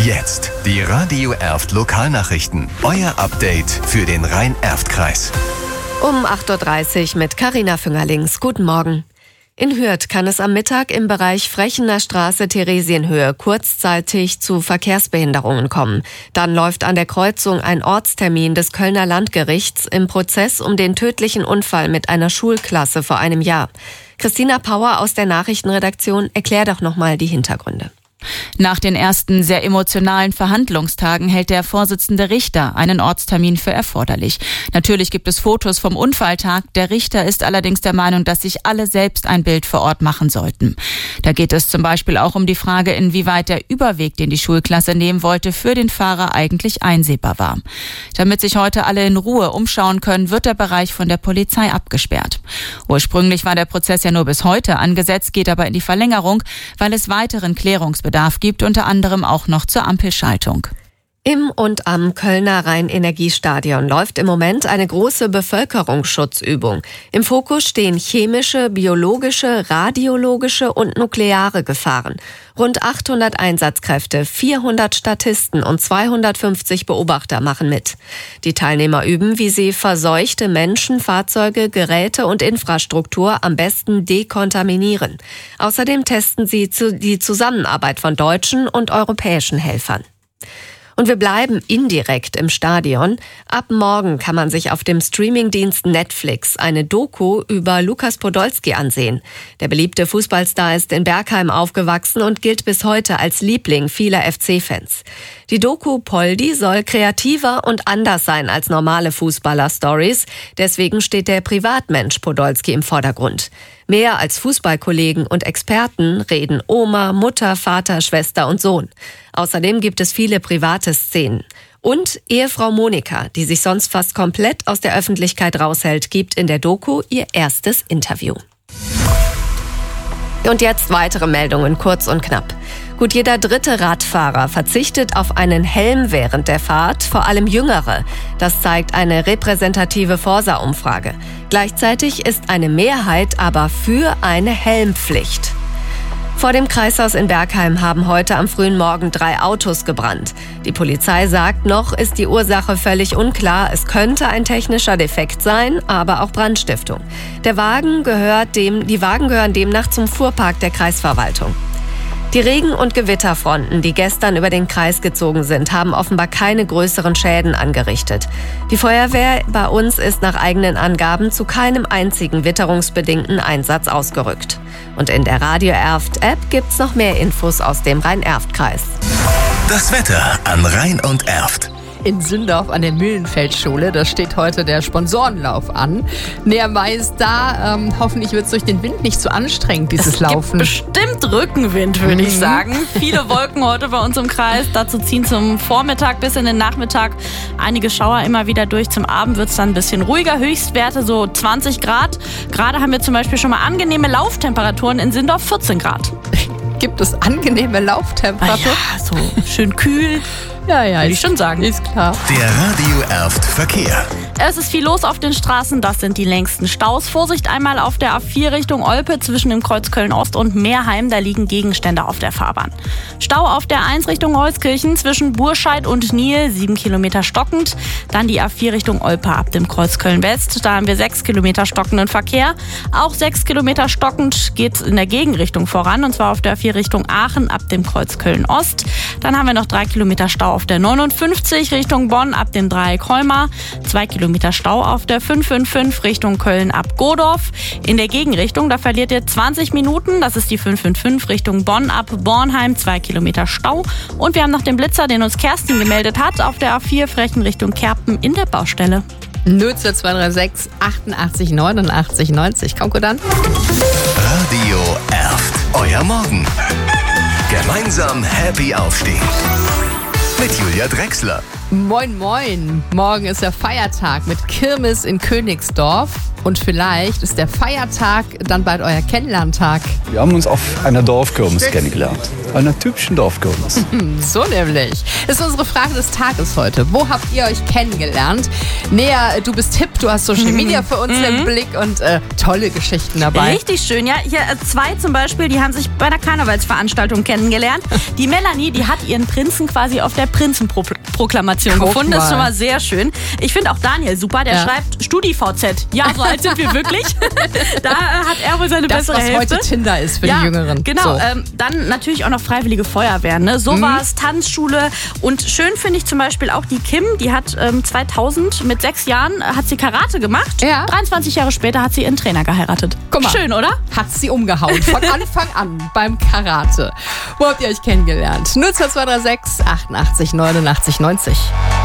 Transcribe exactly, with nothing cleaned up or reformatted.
Jetzt die Radio Erft Lokalnachrichten. Euer Update für den Rhein-Erft-Kreis. Um acht Uhr dreißig mit Carina Füngerlings. Guten Morgen. In Hürth kann es am Mittag im Bereich Frechener Straße Theresienhöhe kurzzeitig zu Verkehrsbehinderungen kommen. Dann läuft an der Kreuzung ein Ortstermin des Kölner Landgerichts im Prozess um den tödlichen Unfall mit einer Schulklasse vor einem Jahr. Christina Pauer aus der Nachrichtenredaktion, erklär doch nochmal die Hintergründe. Nach den ersten sehr emotionalen Verhandlungstagen hält der Vorsitzende Richter einen Ortstermin für erforderlich. Natürlich gibt es Fotos vom Unfalltag. Der Richter ist allerdings der Meinung, dass sich alle selbst ein Bild vor Ort machen sollten. Da geht es zum Beispiel auch um die Frage, inwieweit der Überweg, den die Schulklasse nehmen wollte, für den Fahrer eigentlich einsehbar war. Damit sich heute alle in Ruhe umschauen können, wird der Bereich von der Polizei abgesperrt. Ursprünglich war der Prozess ja nur bis heute angesetzt, geht aber in die Verlängerung, weil es weiteren Klärungsbedarf gibt, unter anderem auch noch zur Ampelschaltung. Im und am Kölner Rhein-Energiestadion läuft im Moment eine große Bevölkerungsschutzübung. Im Fokus stehen chemische, biologische, radiologische und nukleare Gefahren. Rund achthundert Einsatzkräfte, vierhundert Statisten und zweihundertfünfzig Beobachter machen mit. Die Teilnehmer üben, wie sie verseuchte Menschen, Fahrzeuge, Geräte und Infrastruktur am besten dekontaminieren. Außerdem testen sie die Zusammenarbeit von deutschen und europäischen Helfern. Und wir bleiben indirekt im Stadion. Ab morgen kann man sich auf dem Streamingdienst Netflix eine Doku über Lukas Podolski ansehen. Der beliebte Fußballstar ist in Bergheim aufgewachsen und gilt bis heute als Liebling vieler F C-Fans. Die Doku Poldi soll kreativer und anders sein als normale Fußballer-Stories. Deswegen steht der Privatmensch Podolski im Vordergrund. Mehr als Fußballkollegen und Experten reden Oma, Mutter, Vater, Schwester und Sohn. Außerdem gibt es viele private Szenen. Und Ehefrau Monika, die sich sonst fast komplett aus der Öffentlichkeit raushält, gibt in der Doku ihr erstes Interview. Und jetzt weitere Meldungen, kurz und knapp. Gut jeder dritte Radfahrer verzichtet auf einen Helm während der Fahrt, vor allem Jüngere. Das zeigt eine repräsentative Forsa-Umfrage. Gleichzeitig ist eine Mehrheit aber für eine Helmpflicht. Vor dem Kreishaus in Bergheim haben heute am frühen Morgen drei Autos gebrannt. Die Polizei sagt noch, ist die Ursache völlig unklar. Es könnte ein technischer Defekt sein, aber auch Brandstiftung. Der Wagen gehört dem, die Wagen gehören demnach zum Fuhrpark der Kreisverwaltung. Die Regen- und Gewitterfronten, die gestern über den Kreis gezogen sind, haben offenbar keine größeren Schäden angerichtet. Die Feuerwehr bei uns ist nach eigenen Angaben zu keinem einzigen witterungsbedingten Einsatz ausgerückt. Und in der Radio Erft-App gibt's noch mehr Infos aus dem Rhein-Erft-Kreis. Das Wetter an Rhein und Erft. In Sindorf an der Mühlenfeldschule. Da steht heute der Sponsorenlauf an. Näher Mai ist da. Ähm, hoffentlich wird es durch den Wind nicht zu anstrengend, dieses es Laufen. Gibt bestimmt Rückenwind, würde mhm. ich sagen. Viele Wolken heute bei uns im Kreis. Dazu ziehen zum Vormittag bis in den Nachmittag einige Schauer immer wieder durch. Zum Abend wird es dann ein bisschen ruhiger. Höchstwerte so zwanzig Grad. Gerade haben wir zum Beispiel schon mal angenehme Lauftemperaturen in Sindorf, vierzehn Grad. Gibt es angenehme Lauftemperaturen? Ah ja, so schön kühl. Ja, ja, würde ich schon sagen. Ist klar. Der Radio Erft Verkehr. Es ist viel los auf den Straßen, das sind die längsten Staus. Vorsicht einmal auf der A vier Richtung Olpe zwischen dem Kreuz Köln-Ost und Meerheim, da liegen Gegenstände auf der Fahrbahn. Stau auf der eins Richtung Holzkirchen zwischen Burscheid und Niel, sieben Kilometer stockend. Dann die A vier Richtung Olpe ab dem Kreuz Köln-West, da haben wir sechs Kilometer stockenden Verkehr. Auch sechs Kilometer stockend geht es in der Gegenrichtung voran, und zwar auf der A vier Richtung Aachen ab dem Kreuz Köln-Ost. Dann haben wir noch drei Kilometer Stau auf der neunundfünfzig Richtung Bonn ab dem Dreieck Holmar, zwei Kilometer Stau auf der fünf fünf fünf Richtung Köln ab Godorf. In der Gegenrichtung, da verliert ihr zwanzig Minuten, das ist die fünf fünf fünf Richtung Bonn ab Bornheim, zwei Kilometer Stau. Und wir haben noch den Blitzer, den uns Kerstin gemeldet hat, auf der A vier Frechen Richtung Kerpen in der Baustelle. null zwei drei sechs achtundachtzig neunundachtzig neunzig. Konkurrent. Radio Erft. Euer Morgen. Gemeinsam happy aufstehen. Mit Julia Drechsler. Moin, moin. Morgen ist der Feiertag mit Kirmes in Königsdorf. Und vielleicht ist der Feiertag dann bald euer Kennenlerntag. Wir haben uns auf einer Dorfkirmes kennengelernt. einer typischen Dorfkirmes. So nämlich. Das ist unsere Frage des Tages heute. Wo habt ihr euch kennengelernt? Nea, du bist hip, du hast Social Media für uns im Blick und äh, tolle Geschichten dabei. Richtig schön, ja. Hier äh, zwei zum Beispiel, die haben sich bei einer Karnevalsveranstaltung kennengelernt. Die Melanie, die hat ihren Prinzen quasi auf der Prinzenproklamation Guck gefunden. Das ist mal. schon mal sehr schön. Ich finde auch Daniel super, der Ja. schreibt StudiVZ. Ja, so alt sind wir wirklich. Da äh, hat er wohl seine Das, bessere was Hälfte. heute Tinder ist für ja, die Jüngeren. Genau, So. ähm, dann natürlich auch noch Freiwillige Feuerwehr, ne? Sowas, Tanzschule. Und schön finde ich zum Beispiel auch die Kim, die hat ähm, zweitausend mit sechs Jahren äh, hat sie Karate gemacht. Ja. dreiundzwanzig Jahre später hat sie ihren Trainer geheiratet. Guck mal. Schön, oder? Hat sie umgehauen. Von Anfang an beim Karate. Wo habt ihr euch kennengelernt? null zwei zwei drei sechs achtundachtzig neunundachtzig neunzig.